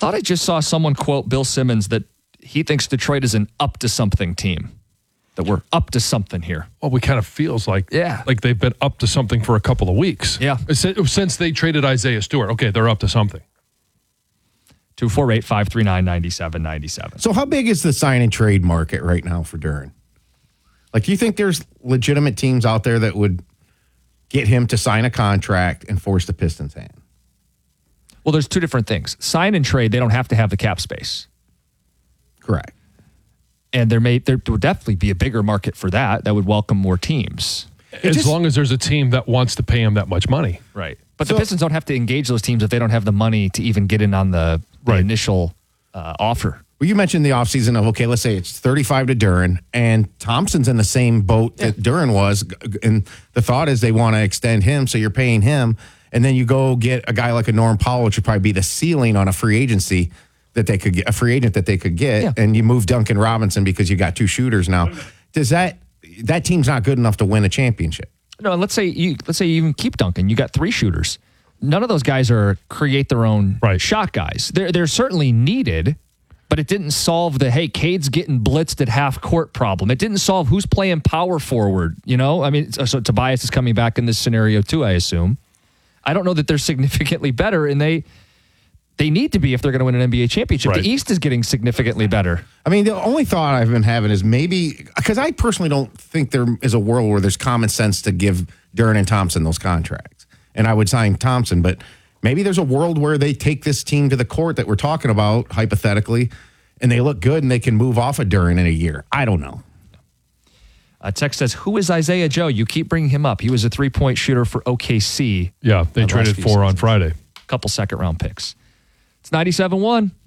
thought I just saw someone quote Bill Simmons that he thinks Detroit is an up-to-something team, that we're up to something here. Well, we kind of feels like they've been up to something for a couple of weeks. Yeah. Since they traded Isaiah Stewart. Okay, they're up to something. 248-539-9797. So how big is the sign and trade market right now for Duren? Like, do you think there's legitimate teams out there that would get him to sign a contract and force the Pistons' hand? Well, there's two different things. Sign and trade, they don't have to have the cap space. Correct. And there would definitely be a bigger market for that would welcome more teams. As long as there's a team that wants to pay him that much money. Right. But the Pistons don't have to engage those teams if they don't have the money to even get in on the initial offer. Well, you mentioned the offseason of, okay, let's say it's 35 to Duren, and Thompson's in the same boat that Duren was. And the thought is they want to extend him, so you're paying him. And then you go get a guy like a Norm Powell, which would probably be the ceiling on a free agency that they could get, a free agent that they could get. And you move Duncan Robinson because you got two shooters now. Does that team's not good enough to win a championship? No, and let's say you even keep Duncan. You got three shooters. None of those guys are create their own shot guys. They're certainly needed, but it didn't solve the, hey, Cade's getting blitzed at half court problem. It didn't solve who's playing power forward, you know? I mean, so Tobias is coming back in this scenario too, I assume. I don't know that they're significantly better, and they need to be if they're going to win an NBA championship. The East is getting significantly better. I mean, the only thought I've been having is maybe, because I personally don't think there is a world where there's common sense to give Duren and Thompson those contracts. And I would sign Thompson, but maybe there's a world where they take this team to the court that we're talking about, hypothetically, and they look good and they can move off of Duren in a year. I don't know. Text says, who is Isaiah Joe? You keep bringing him up. He was a three-point shooter for OKC. Yeah, they traded 4 on Friday. A couple second-round picks. It's 97.1.